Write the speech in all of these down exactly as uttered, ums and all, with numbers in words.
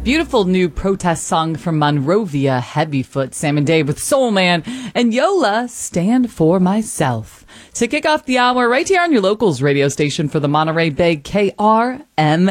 Beautiful new protest song from Monrovia, Heavyfoot, Sam and Dave with Soul Man, and Yola, Stand For Myself. To kick off the hour right here on your locals radio station for the Monterey Bay, K R M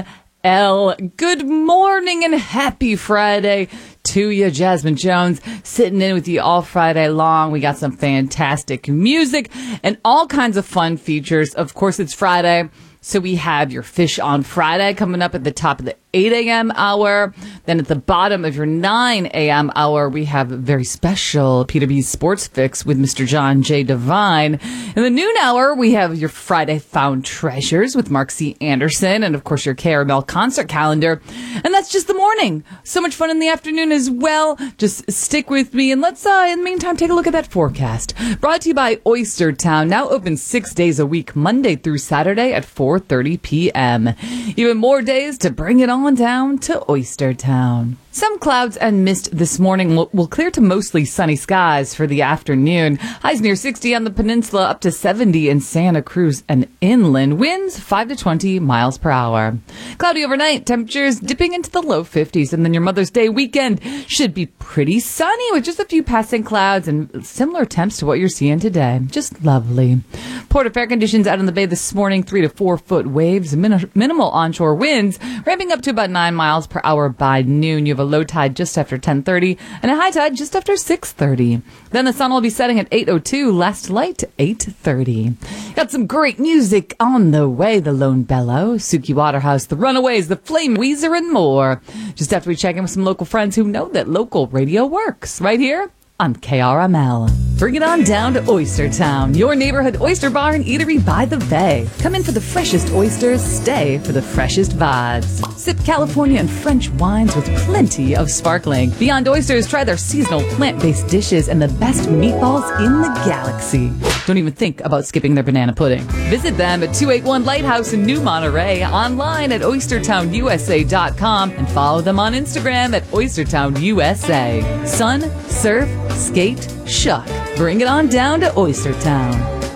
L. Good morning and happy Friday to you. Jasmine Jones sitting in with you all Friday long. We got some fantastic music and all kinds of fun features. Of course, it's Friday, so we have your Fish on Friday coming up at the top of the eight a.m. hour. Then at the bottom of your nine a.m. hour, we have a very special P W Sports Fix with Mister John J. Devine. In the noon hour, we have your Friday Found Treasures with Mark C. Anderson, and of course your K R M L concert calendar. And that's just the morning. So much fun in the afternoon as well. Just stick with me, and let's, uh, in the meantime, take a look at that forecast. Brought to you by Oyster Town, now open six days a week, Monday through Saturday at four thirty p.m. Even more days to bring it on down to Oyster Town. Some clouds and mist this morning will, will clear to mostly sunny skies for the afternoon. Highs near sixty on the peninsula, up to seventy in Santa Cruz and inland. Winds five to twenty miles per hour. Cloudy overnight, temperatures dipping into the low fifties. And then your Mother's Day weekend should be pretty sunny with just a few passing clouds and similar temps to what you're seeing today. Just lovely. Port of fair conditions out in the bay this morning, three to four foot waves, min- minimal onshore winds, ramping up to about nine miles per hour by noon. You have a low tide just after ten thirty and a high tide just after six thirty. Then the sun will be setting at eight oh two, last light eight thirty. Got some great music on the way. The Lone Bellow, Suki Waterhouse, The Runaways, The Flame, Weezer, and more. Just after we check in with some local friends who know that local radio works right here on K R M L. Bring it on down to Oyster Town, your neighborhood oyster bar and eatery by the bay. Come in for the freshest oysters, stay for the freshest vibes. Sip California and French wines with plenty of sparkling. Beyond Oysters, try their seasonal plant-based dishes and the best meatballs in the galaxy. Don't even think about skipping their banana pudding. Visit them at two eighty-one Lighthouse in New Monterey, online at oyster town u s a dot com, and follow them on Instagram at oyster town u s a. Sun, surf, skate, shuck. Bring it on down to Oyster Town.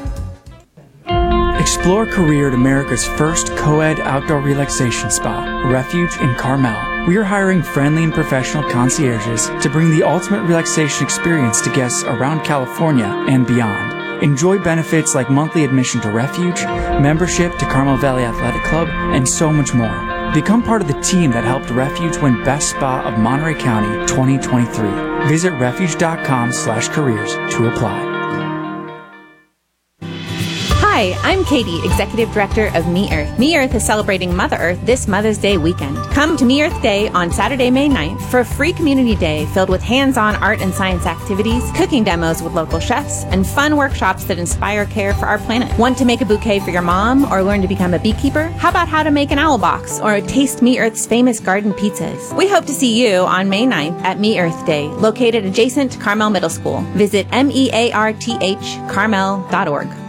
Explore Career at America's first co-ed outdoor relaxation spa, Refuge in Carmel. We are hiring friendly and professional concierges to bring the ultimate relaxation experience to guests around California and beyond. Enjoy benefits like monthly admission to Refuge, membership to Carmel Valley Athletic Club, and so much more. Become part of the team that helped Refuge win Best Spa of Monterey County twenty twenty-three. Visit refuge.com slash careers to apply. Hi, I'm Katie, Executive Director of Me Earth. Me Earth is celebrating Mother Earth this Mother's Day weekend. Come to Me Earth Day on Saturday, May ninth for a free community day filled with hands-on art and science activities, cooking demos with local chefs, and fun workshops that inspire care for our planet. Want to make a bouquet for your mom or learn to become a beekeeper? How about how to make an owl box or taste Me Earth's famous garden pizzas? We hope to see you on May ninth at Me Earth Day, located adjacent to Carmel Middle School. Visit mearth carmel dot org.